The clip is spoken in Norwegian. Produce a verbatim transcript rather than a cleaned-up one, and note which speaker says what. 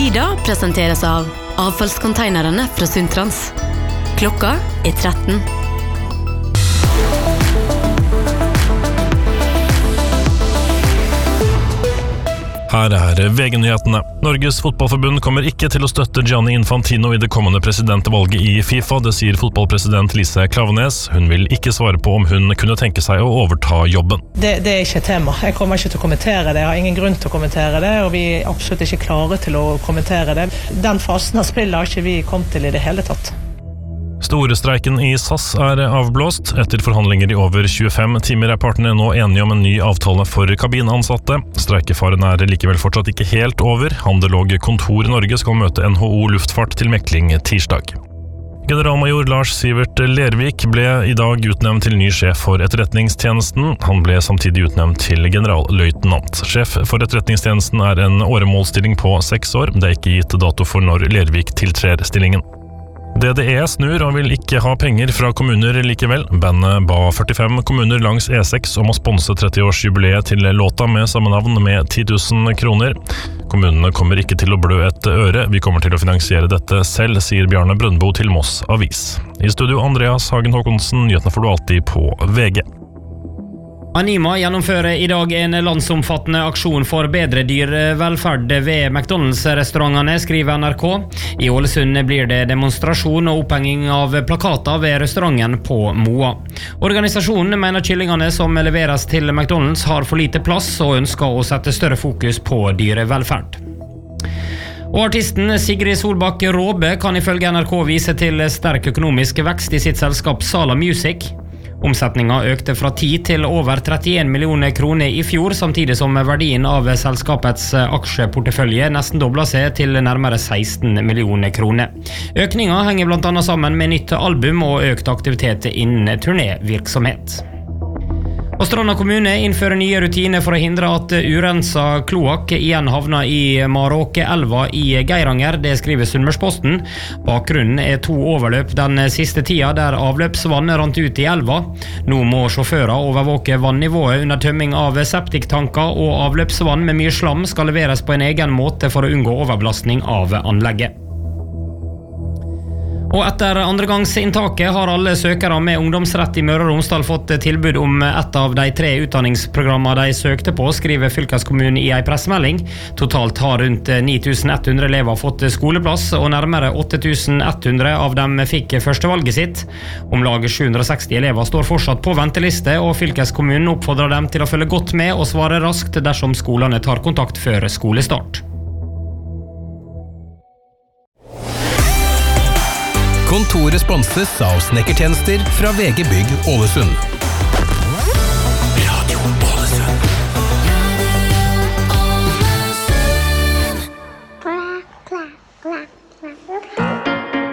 Speaker 1: Tida presenteres av avfallskonteinerne fra Sundtrans. Klokka er tretten.
Speaker 2: Her er V G-nyhetene. Norges fotballforbund kommer ikke til å støtte Gianni Infantino i det kommende presidentvalget i FIFA, det sier fotballpresident Lise Klaveness. Hun vil ikke svare på om hun kunne tenke seg å overta jobben.
Speaker 3: Det, det er ikke et tema. Jeg kommer ikke til å kommentere det. Jeg har ingen grunn til å kommentere det, og vi er absolutt ikke klare til å kommentere det. Den fasen av spillet har ikke vi kommet til i det hele tatt.
Speaker 2: Storestreiken i S A S er avblåst. Etter forhandlinger i over tjuefem timer er partene nå enige om en ny avtale for kabinansatte. Streikefaren er likevel fortsatt ikke helt over. Handel og Kontor Norge skal møte N H O Luftfart til mekling tirsdag. Generalmajor Lars Sivert Lervik ble i dag utnevnt til ny sjef for etterretningstjenesten. Han ble samtidig utnevnt til generalløytnant. Sjef for etterretningstjenesten er en åremålstilling på seks år. Det er ikke gitt dato for når Lervik tiltrer stillingen. D D E snur og vil ikke ha penger fra kommuner likevel. Bandet ba førtifem kommuner langs E seks om å sponse trettiårsjubileet til låta med samme navn med ti tusen kroner. Kommunene kommer ikke til å blø et øre. Vi kommer til å finansiere dette selv, sier Bjarne Brøndbo til Moss Avis. I studio Andreas Hagen Håkonsen, nyhetene får du alltid på V G.
Speaker 4: Anima gjennomfører i dag en landsomfattende aksjon for bedre dyrevelferd ved McDonalds-restaurantene, skriver N R K. I Ålesund blir det demonstrasjon og opphenging av plakater ved restauranten på Moa. Organisasjonen mener kyllingene som leveres til McDonalds har for lite plass og ønsker å sette større fokus på dyrevelferd. Og artisten Sigrid Solbakk Råbe kan ifølge N R K vise til sterk økonomisk vekst i sitt selskap Sala Music. Omsetningen økte fra ti til over trettien millioner kroner i fjor, samtidig som verdien av selskapets aksjeportefølje nesten doblet seg til nærmere seksten millioner kroner. Økningen henger blant annet sammen med nytt album og økt aktivitet innen turnévirksomhet. Og Stranda kommune innfører nye rutiner for å hindre at urensa kloakk igjen havner i Maråke-elva i Geiranger, det skriver Sunnmørsposten. Bakgrunnen er to overløp den siste tida der avløpsvann rant ut i elva. Nå må sjåfører overvåke vannivået under tømming av septiktanker, og avløpsvann med mye slam skal leveres på en egen måte for å unngå overbelastning av anlegget. Og etter andregangsinntaket har alle søkere med ungdomsrett i Møre og Romsdal fått tilbud om et av de tre utdanningsprogrammene de søkte på, skriver fylkeskommunen i en pressemelding. Totalt har rundt ni tusen ett hundre elever fått skoleplass, og nærmere åtte tusen ett hundre av dem fikk førstevalget sitt. Om lag sju hundre og seksti elever står fortsatt på venteliste, og fylkeskommunen oppfordrer dem til å følge godt med og svare raskt dersom skolene tar kontakt før skolestart.
Speaker 5: Kontoret sponses av snekkertjenester fra V G Bygg Ålesund.